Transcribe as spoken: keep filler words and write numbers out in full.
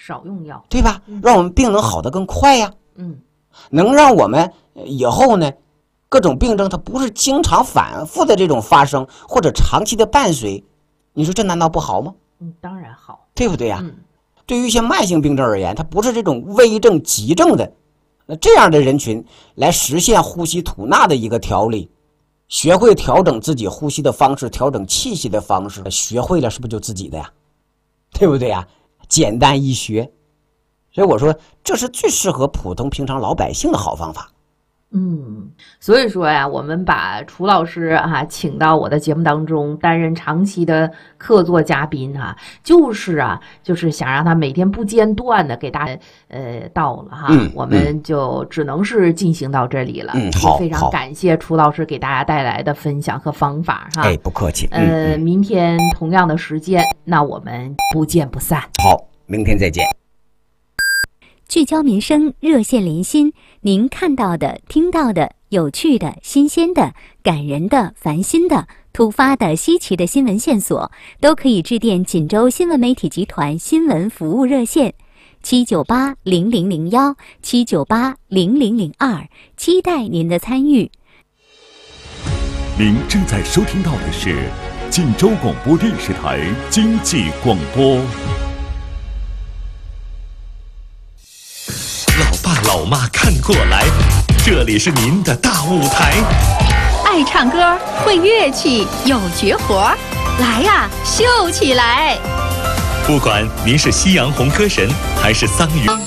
少用药， 对吧？让我们病能好得更快呀。 嗯， 能让我们以后呢，各种病症它不是经常反复的这种发生，或者长期的伴随，你说这难道不好吗？ 嗯，当然好， 对不对呀？ 嗯， 对于一些慢性病症而言，它不是这种危症急症的，那这样的人群来实现呼吸吐纳的一个调理，学会调整自己呼吸的方式，调整气息的方式，学会了是不是就自己的呀？对不对呀？简单易学，所以我说这是最适合普通平常老百姓的好方法。 嗯，所以说呀，我们把楚老师啊请到我的节目当中担任长期的客座嘉宾啊，就是啊，就是想让他每天不间断的给大家呃到了哈， 嗯、 我们就只能是进行到这里了。 嗯，好， 非常感谢楚老师给大家带来的分享和方法哈。 哎，不客气。 呃， 嗯嗯、 明天同样的时间，那我们不见不散。 好，明天再见。 聚焦民生，热线连心，您看到的、听到的、有趣的、新鲜的、感人的、烦心的、突发的、稀奇的新闻线索，都可以致电锦州新闻媒体集团新闻服务热线七九八零零零幺七九八零零零二，期待您的参与。 您正在收听到的是锦州广播电视台经济广播。 老爸老妈看过来，这里是您的大舞台。 爱唱歌，会乐器，有绝活，来呀，秀起来！ 不管您是夕阳红歌神，还是桑榆。